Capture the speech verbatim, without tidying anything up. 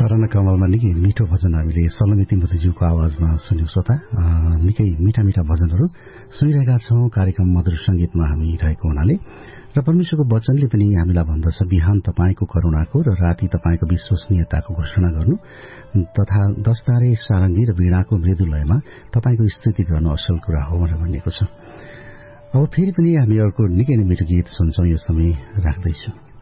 सरन कमलमा निकै मिठो भजन हामीले सलमिती मुजुको आवाजमा सुन्यौं श्रोता। निकै मिठा मिठा भजनहरू सुनिरहेका छौं कार्यक्रम मधुर संगीतमा हामी रहेको हुनाले र परमेश्वरको वचनले पनि हामीलाई भन्दछ बिहान तपाईको करुणाको र राति तपाईको विश्वसनीयताको घोषणा गर्नु तथा दस्तारे सारंगी र वीणाको मृदुलयमा तपाईको स्तुति गर्नु असल कुरा हो भनेर भनिएको छ। अब फेरि पनि हामी अर्को निकै नै मिठो गीत सुन्छौं। यो समय राख्दैछु।